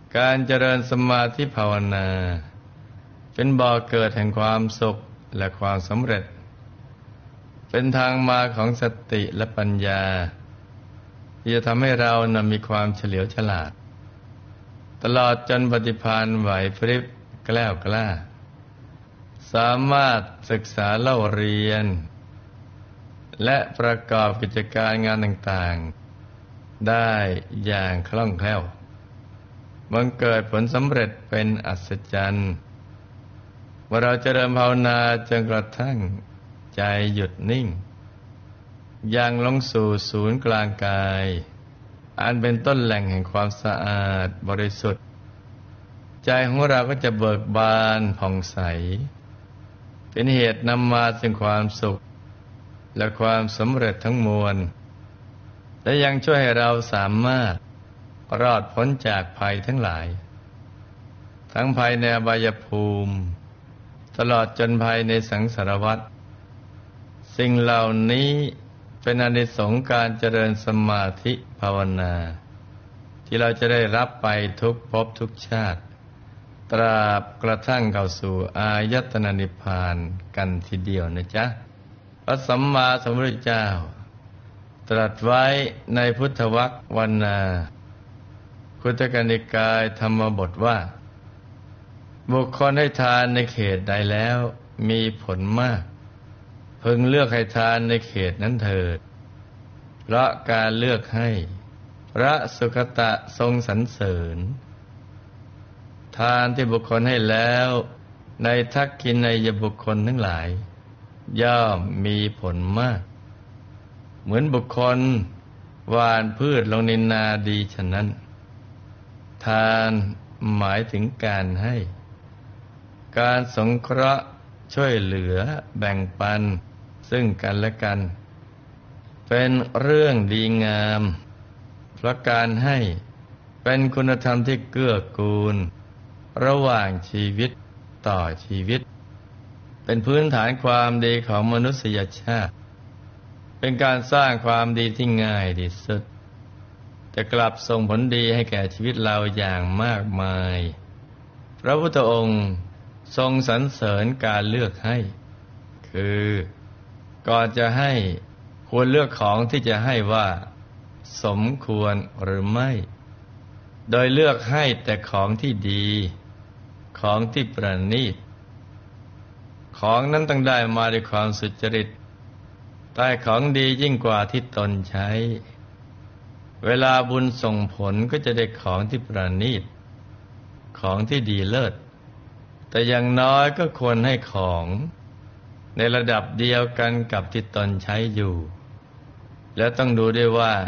การเจริญสมาธิภาวนาเป็นบ่อเกิดแห่งความสุขและความสำเร็จเป็นทางมาของสติและปัญญาที่จะทำให้เรามีความเฉลียวฉลาดตลอดจนปฏิภาณไหวพริบแกล้วกล้าสามารถศึกษาเล่าเรียนและประกอบกิจการงานต่างๆได้อย่างคล่องแคล่วบังเกิดผลสำเร็จเป็นอัศจรรย์เมื่อเราเจริญภาวนาจนกระทั่งใจหยุดนิ่งยังลงสู่ศูนย์กลางกายอันเป็นต้นแหล่งแห่งความสะอาดบริสุทธิ์ใจของเราก็จะเบิกบานผ่องใสเป็นเหตุนำมาซึ่งความสุขและความสำเร็จทั้งมวลและยังช่วยให้เราสามารถรอดพ้นจากภัยทั้งหลายทั้งภัยในอบายภูมิตลอดจนภัยในสังสารวัฏสิ่งเหล่านี้เป็นอานิสงส์การเจริญสมาธิภาวนาที่เราจะได้รับไปทุกภพทุกชาติตราบกระทั่งเข้าสู่อายตนะนิพพานกันทีเดียวนะจ๊ะพระสัมมาสัมพุทธเจ้าตรัสไว้ในพุทธวรรควรรณาคุตกนิกายธรรมบทว่าบุคคลให้ทานในเขตใดแล้วมีผลมากพึงเลือกให้ทานในเขตนั้นเถิดเพราะการเลือกให้พระสุคตะทรงสรรเสริญทานที่บุคคลให้แล้วในทักขินัยบุคคลทั้งหลายย่อมมีผลมากเหมือนบุคคลหว่านพืชลงในนาดีฉะนั้นทานหมายถึงการให้การสงเคราะห์ช่วยเหลือแบ่งปันซึ่งกันและกันเป็นเรื่องดีงามเพราะการให้เป็นคุณธรรมที่เกื้อกูลระหว่างชีวิตต่อชีวิตเป็นพื้นฐานความดีของมนุษยชาติเป็นการสร้างความดีที่ง่ายที่สุดแต่กลับส่งผลดีให้แก่ชีวิตเราอย่างมากมายพระพุทธองค์ทรงสรรเสริญการเลือกให้คือก่อนจะให้ควรเลือกของที่จะให้ว่าสมควรหรือไม่โดยเลือกให้แต่ของที่ดีของที่ประณีตของนั้นต้องได้มาด้วยความสุจริตได้ของดียิ่งกว่าที่ตนใช้เวลาบุญส่งผลก็จะได้ของที่ประณีตของที่ดีเลิศแต่อย่างน้อยก็ควรให้ของในระดับเดียวกันกับที่ตนใช้อยู่และต้องดูด้วยว่า